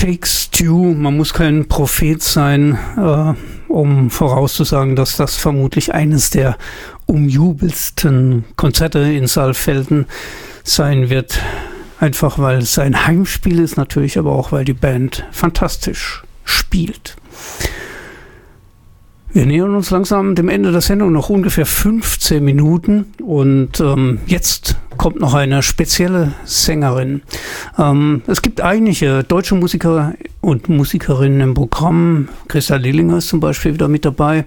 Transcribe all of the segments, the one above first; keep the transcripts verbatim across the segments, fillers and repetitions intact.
Shakes Stew. Man muss kein Prophet sein, äh, um vorauszusagen, dass das vermutlich eines der umjubelsten Konzerte in Saalfelden sein wird. Einfach weil es ein Heimspiel ist natürlich, aber auch weil die Band fantastisch spielt. Wir nähern uns langsam dem Ende der Sendung, noch ungefähr fünfzehn Minuten, und ähm, jetzt kommt noch eine spezielle Sängerin. Ähm, es gibt einige deutsche Musiker und Musikerinnen im Programm. Christa Lillinger ist zum Beispiel wieder mit dabei.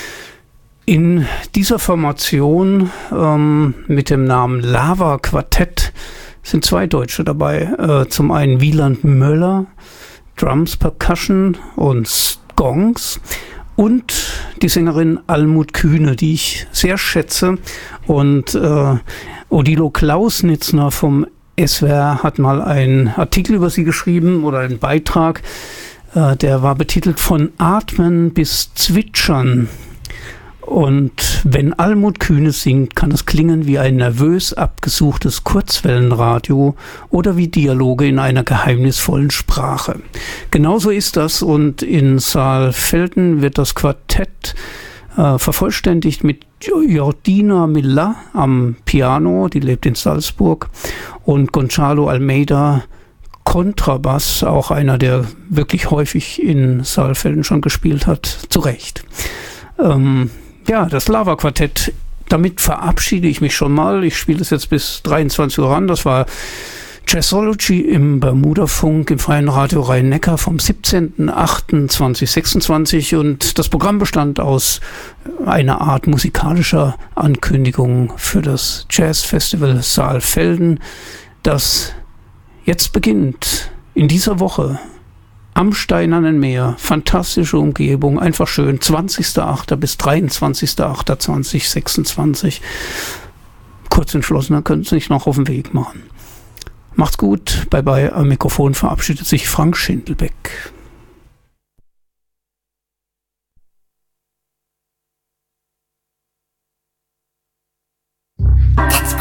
In dieser Formation ähm, mit dem Namen Lava Quartett sind zwei Deutsche dabei. Äh, zum einen Wieland Möller, Drums, Percussion und Gongs. Und die Sängerin Almut Kühne, die ich sehr schätze. Und äh, Odilo Klausnitzner vom S W R hat mal einen Artikel über sie geschrieben oder einen Beitrag. Äh, der war betitelt Von Atmen bis Zwitschern. Und wenn Almut Kühne singt, kann es klingen wie ein nervös abgesuchtes Kurzwellenradio oder wie Dialoge in einer geheimnisvollen Sprache. Genauso ist das, und in Saalfelden wird das Quartett äh, vervollständigt mit Jordina Miller am Piano, die lebt in Salzburg, und Gonzalo Almeida Kontrabass, auch einer, der wirklich häufig in Saalfelden schon gespielt hat, zu Recht. Ähm, Ja, das Lava-Quartett, damit verabschiede ich mich schon mal. Ich spiele es jetzt bis dreiundzwanzig Uhr an. Das war Jazzology im Bermuda-Funk im Freien Radio Rhein-Neckar vom siebzehnten achten zweitausendsechsundzwanzig, und das Programm bestand aus einer Art musikalischer Ankündigung für das Jazzfestival Saalfelden, das jetzt beginnt in dieser Woche. Am Steinernen Meer, fantastische Umgebung, einfach schön, zwanzigsten achten bis dreiundzwanzigsten achten zweitausendsechsundzwanzig. Kurz entschlossener können Sie sich noch auf den Weg machen. Macht's gut, bye bye, am Mikrofon verabschiedet sich Frank Schindelbeck. That's